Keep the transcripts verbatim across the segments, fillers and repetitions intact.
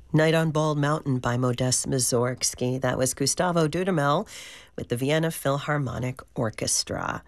Night on Bald Mountain by Modest Mussorgsky. That was Gustavo Dudamel with the Vienna Philharmonic Orchestra.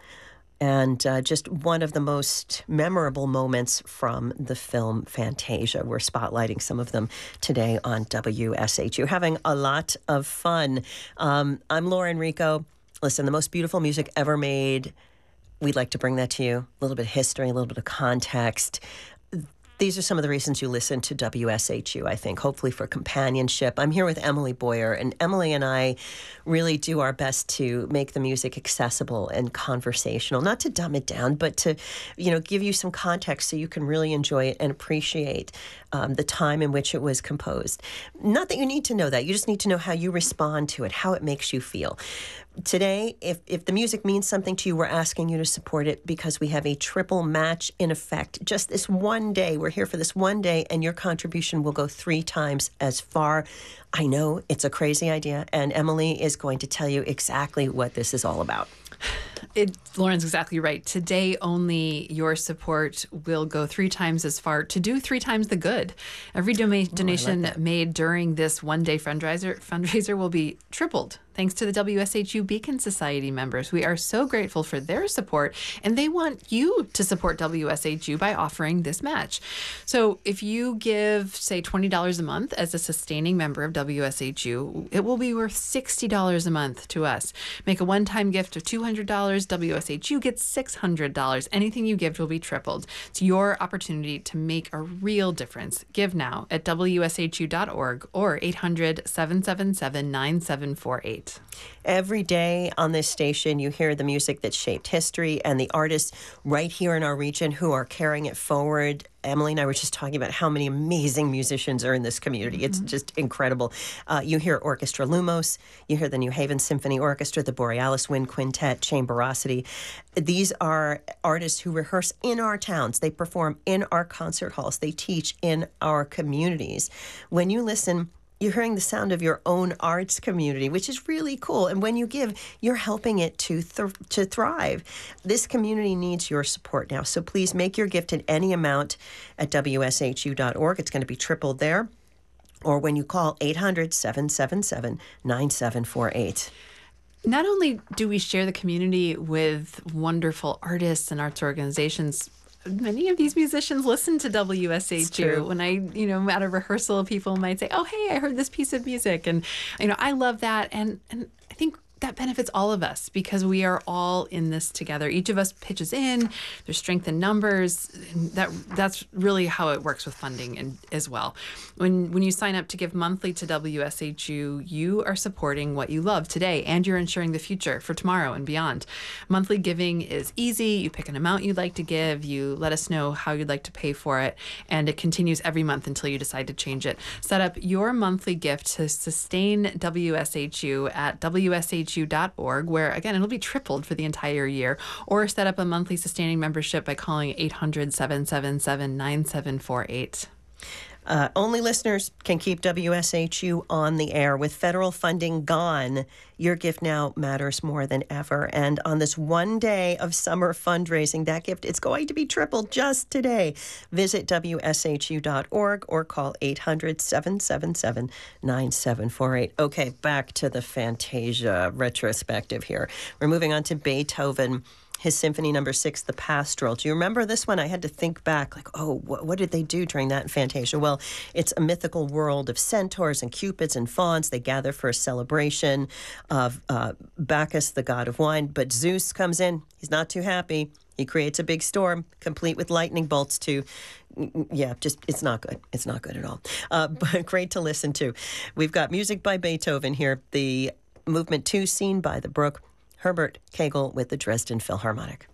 And uh, just one of the most memorable moments from the film Fantasia. We're spotlighting some of them today on W S H U. Having a lot of fun. Um, I'm Laura Enrico. Listen, the most beautiful music ever made. We'd like to bring that to you. A little bit of history, a little bit of context. These are some of the reasons you listen to W S H U, I think, hopefully for companionship. I'm here with Emily Boyer, and Emily and I really do our best to make the music accessible and conversational, not to dumb it down, but to, you know, give you some context so you can really enjoy it and appreciate um, the time in which it was composed. Not that you need to know that. You just need to know how you respond to it, how it makes you feel. Today, if, if the music means something to you, we're asking you to support it because we have a triple match in effect. Just this one day, we're here for this one day, and your contribution will go three times as far. I know it's a crazy idea, and Emily is going to tell you exactly what this is all about. It, Lauren's exactly right. Today only, your support will go three times as far to do three times the good. Every doma- donation oh, like made during this one-day fundraiser fundraiser will be tripled thanks to the W S H U Beacon Society members. We are so grateful for their support, and they want you to support W S H U by offering this match. So if you give, say, twenty dollars a month as a sustaining member of W S H U, it will be worth sixty dollars a month to us. Make a one-time gift of two hundred dollars. W S H U gets six hundred dollars. Anything you give will be tripled. It's your opportunity to make a real difference. Give now at W S H U dot org or eight hundred, seven seven seven, nine seven four eight. Every day on this station, you hear the music that shaped history and the artists right here in our region who are carrying it forward. Emily and I were just talking about how many amazing musicians are in this community. Mm-hmm. It's just incredible. Uh, you hear Orchestra Lumos, you hear the New Haven Symphony Orchestra, the Borealis Wind Quintet, Chamberosity. These are artists who rehearse in our towns. They perform in our concert halls. They teach in our communities. When you listen, you're hearing the sound of your own arts community, which is really cool. And when you give, you're helping it to th- to thrive. This community needs your support now. So please make your gift in any amount at W S H U dot org. It's going to be tripled there. Or when you call eight hundred, seven seven seven, nine seven four eight. Not only do we share the community with wonderful artists and arts organizations, many of these musicians listen to W S H U. When I, you know, at a rehearsal, people might say, "Oh, hey, I heard this piece of music," and you know, I love that, and and I think that benefits all of us because we are all in this together. Each of us pitches in. There's strength in numbers. And that that's really how it works with funding and as well. When when you sign up to give monthly to W S H U, you are supporting what you love today, and you're ensuring the future for tomorrow and beyond. Monthly giving is easy. You pick an amount you'd like to give. You let us know how you'd like to pay for it, and it continues every month until you decide to change it. Set up your monthly gift to sustain W S H U at W S H U dot org, where again it'll be tripled for the entire year, or set up a monthly sustaining membership by calling eight hundred, seven seven seven, nine seven four eight. Uh, only listeners can keep W S H U on the air. With federal funding gone, your gift now matters more than ever. And on this one day of summer fundraising, that gift is going to be tripled just today. Visit W S H U dot org or call eight hundred, seven seven seven, nine seven four eight. Okay, back to the Fantasia retrospective here. We're moving on to Beethoven. His Symphony Number Six, The Pastoral. Do you remember this one? I had to think back, like, oh, what, what did they do during that in Fantasia? Well, it's a mythical world of centaurs and cupids and fauns. They gather for a celebration of uh, Bacchus, the god of wine. But Zeus comes in. He's not too happy. He creates a big storm, complete with lightning bolts too. Yeah, just, it's not good. It's not good at all. Uh, but great to listen to. We've got music by Beethoven here. The Movement two, Scene by the Brook. Herbert Kegel with the Dresden Philharmonic.